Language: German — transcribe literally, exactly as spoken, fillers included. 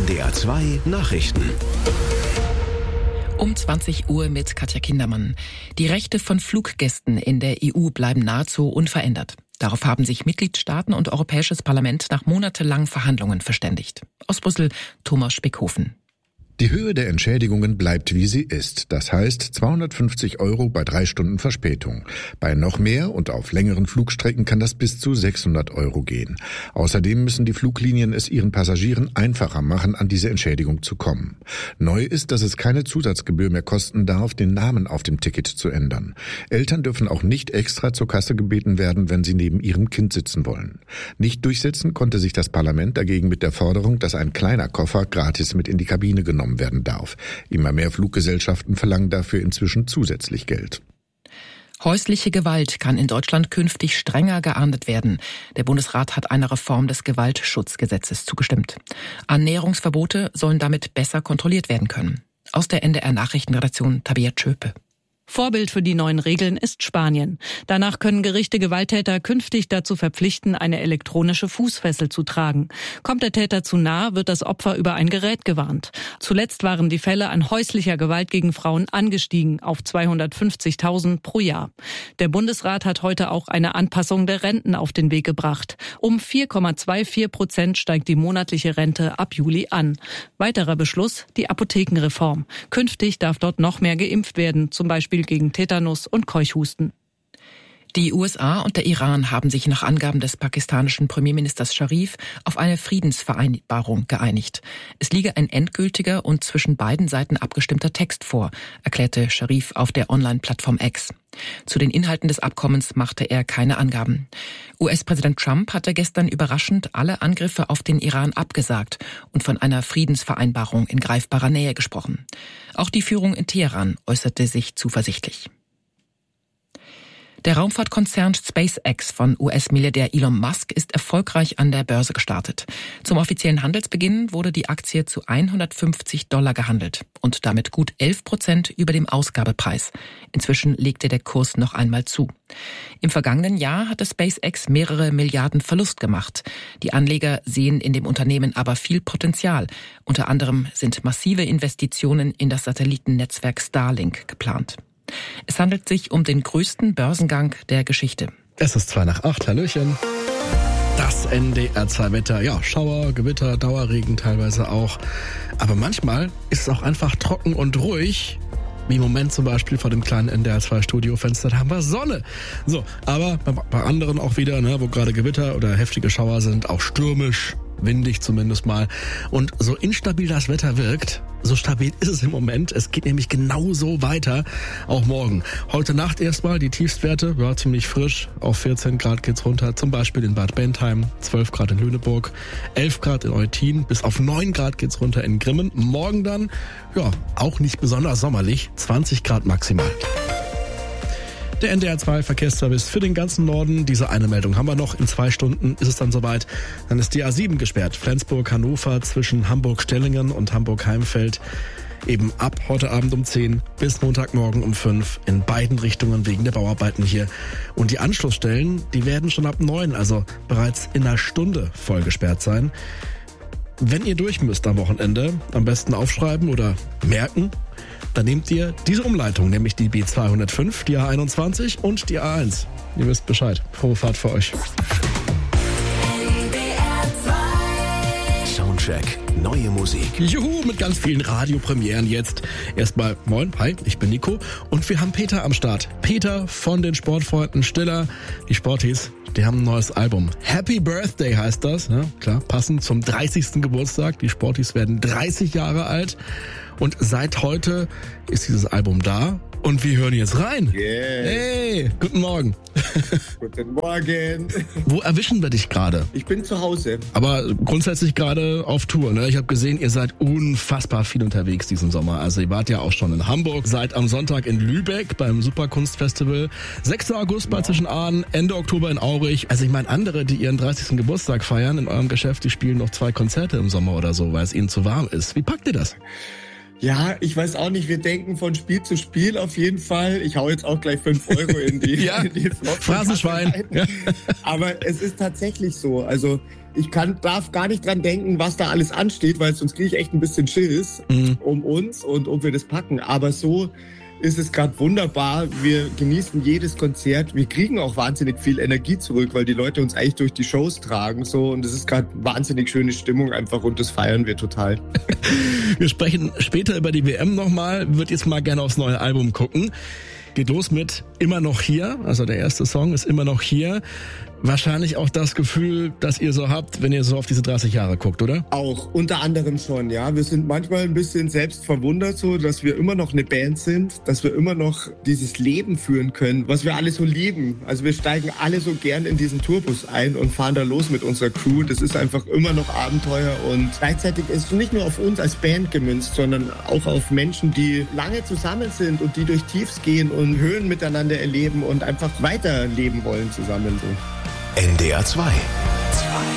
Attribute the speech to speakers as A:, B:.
A: D R zwei Nachrichten.
B: Um zwanzig Uhr mit Katja Kindermann. Die Rechte von Fluggästen in der E U bleiben nahezu unverändert. Darauf haben sich Mitgliedstaaten und Europäisches Parlament nach monatelangen Verhandlungen verständigt. Aus Brüssel, Thomas Spickhofen.
C: Die Höhe der Entschädigungen bleibt, wie sie ist. Das heißt zweihundertfünfzig Euro bei drei Stunden Verspätung. Bei noch mehr und auf längeren Flugstrecken kann das bis zu sechshundert Euro gehen. Außerdem müssen die Fluglinien es ihren Passagieren einfacher machen, an diese Entschädigung zu kommen. Neu ist, dass es keine Zusatzgebühr mehr kosten darf, den Namen auf dem Ticket zu ändern. Eltern dürfen auch nicht extra zur Kasse gebeten werden, wenn sie neben ihrem Kind sitzen wollen. Nicht durchsetzen konnte sich das Parlament dagegen mit der Forderung, dass ein kleiner Koffer gratis mit in die Kabine genommen werden darf. Immer mehr Fluggesellschaften verlangen dafür inzwischen zusätzlich Geld.
B: Häusliche Gewalt kann in Deutschland künftig strenger geahndet werden. Der Bundesrat hat einer Reform des Gewaltschutzgesetzes zugestimmt. Annäherungsverbote sollen damit besser kontrolliert werden können. Aus der N D R-Nachrichtenredaktion Tabea Tschöpe.
D: Vorbild für die neuen Regeln ist Spanien. Danach können Gerichte Gewalttäter künftig dazu verpflichten, eine elektronische Fußfessel zu tragen. Kommt der Täter zu nah, wird das Opfer über ein Gerät gewarnt. Zuletzt waren die Fälle an häuslicher Gewalt gegen Frauen angestiegen auf zweihundertfünfzigtausend pro Jahr. Der Bundesrat hat heute auch eine Anpassung der Renten auf den Weg gebracht. Um vier Komma vierundzwanzig Prozent steigt die monatliche Rente ab Juli an. Weiterer Beschluss, die Apothekenreform. Künftig darf dort noch mehr geimpft werden, zum Beispiel gegen Tetanus und Keuchhusten.
B: Die U S A und der Iran haben sich nach Angaben des pakistanischen Premierministers Scharif auf eine Friedensvereinbarung geeinigt. Es liege ein endgültiger und zwischen beiden Seiten abgestimmter Text vor, erklärte Scharif auf der Online-Plattform X. Zu den Inhalten des Abkommens machte er keine Angaben. U S-Präsident Trump hatte gestern überraschend alle Angriffe auf den Iran abgesagt und von einer Friedensvereinbarung in greifbarer Nähe gesprochen. Auch die Führung in Teheran äußerte sich zuversichtlich. Der Raumfahrtkonzern SpaceX von U S-Milliardär Elon Musk ist erfolgreich an der Börse gestartet. Zum offiziellen Handelsbeginn wurde die Aktie zu hundertfünfzig Dollar gehandelt und damit gut elf Prozent über dem Ausgabepreis. Inzwischen legte der Kurs noch einmal zu. Im vergangenen Jahr hatte SpaceX mehrere Milliarden Verlust gemacht. Die Anleger sehen in dem Unternehmen aber viel Potenzial. Unter anderem sind massive Investitionen in das Satellitennetzwerk Starlink geplant. Es handelt sich um den größten Börsengang der Geschichte.
E: Es ist zwei nach acht, Hallöchen. Das N D R zwei Wetter, ja, Schauer, Gewitter, Dauerregen teilweise auch. Aber manchmal ist es auch einfach trocken und ruhig. Wie im Moment zum Beispiel vor dem kleinen N D R zwei Studiofenster, da haben wir Sonne. So, aber bei anderen auch wieder, ne, wo gerade Gewitter oder heftige Schauer sind, auch stürmisch, windig zumindest mal. Und so instabil das Wetter wirkt, so stabil ist es im Moment. Es geht nämlich genauso weiter, auch morgen. Heute Nacht erstmal die Tiefstwerte, ja, ziemlich frisch. Auf vierzehn Grad geht's runter, zum Beispiel in Bad Bentheim, zwölf Grad in Lüneburg, elf Grad in Eutin, bis auf neun Grad geht's runter in Grimmen. Morgen dann, ja, auch nicht besonders sommerlich, zwanzig Grad maximal. Der N D R zwei Verkehrsservice für den ganzen Norden. Diese eine Meldung haben wir noch. In zwei Stunden ist es dann soweit. Dann ist die A sieben gesperrt. Flensburg-Hannover zwischen Hamburg-Stellingen und Hamburg-Heimfeld. Eben ab heute Abend um zehn bis Montagmorgen um fünf in beiden Richtungen wegen der Bauarbeiten hier. Und die Anschlussstellen, die werden schon ab neun, also bereits in einer Stunde voll gesperrt sein. Wenn ihr durch müsst am Wochenende, am besten aufschreiben oder merken. Dann nehmt ihr diese Umleitung, nämlich die B zweihundertfünf, die A einundzwanzig und die A eins. Ihr wisst Bescheid. Frohe Fahrt für euch.
A: Soundcheck, neue Musik.
E: Juhu, mit ganz vielen Radiopremieren jetzt. Erstmal moin, hi, ich bin Nico und wir haben Peter am Start. Peter von den Sportfreunden Stiller. Die Sporties, die haben ein neues Album. Happy Birthday heißt das. Ja, klar, passend zum dreißigsten Geburtstag. Die Sporties werden dreißig Jahre alt. Und seit heute ist dieses Album da und wir hören jetzt rein.
F: Yeah.
E: Hey, guten Morgen.
F: Guten Morgen.
E: Wo erwischen wir dich gerade?
F: Ich bin zu Hause.
E: Aber grundsätzlich gerade auf Tour, ne? Ich habe gesehen, ihr seid unfassbar viel unterwegs diesen Sommer. Also ihr wart ja auch schon in Hamburg, seid am Sonntag in Lübeck beim Superkunstfestival, sechster August bei ja. Zwischenahn, Ende Oktober in Aurich. Also ich meine, andere, die ihren dreißigsten Geburtstag feiern in eurem Geschäft, die spielen noch zwei Konzerte im Sommer oder so, weil es ihnen zu warm ist. Wie packt ihr das?
F: Ja, ich weiß auch nicht, wir denken von Spiel zu Spiel auf jeden Fall. Ich hau jetzt auch gleich fünf Euro in die,
E: ja,
F: in die
E: Phrasenschwein.
F: Aber es ist tatsächlich so. Also ich kann, darf gar nicht dran denken, was da alles ansteht, weil sonst kriege ich echt ein bisschen Schiss mhm. um uns und ob wir das packen. Aber so ist es gerade wunderbar. Wir genießen jedes Konzert. Wir kriegen auch wahnsinnig viel Energie zurück, weil die Leute uns eigentlich durch die Shows tragen. So, und es ist gerade wahnsinnig schöne Stimmung einfach und das feiern wir total.
E: Wir sprechen später über die W M nochmal. Würde jetzt mal gerne aufs neue Album gucken. Geht los mit Immer noch hier. Also der erste Song ist Immer noch hier. Wahrscheinlich auch das Gefühl, das ihr so habt, wenn ihr so auf diese dreißig Jahre guckt, oder?
F: Auch, unter anderem schon, ja. Wir sind manchmal ein bisschen selbst verwundert so, dass wir immer noch eine Band sind, dass wir immer noch dieses Leben führen können, was wir alle so lieben. Also wir steigen alle so gern in diesen Tourbus ein und fahren da los mit unserer Crew. Das ist einfach immer noch Abenteuer und gleichzeitig ist es nicht nur auf uns als Band gemünzt, sondern auch auf Menschen, die lange zusammen sind und die durch Tiefs gehen und Höhen miteinander erleben und einfach weiterleben wollen zusammen so.
A: N D R zwei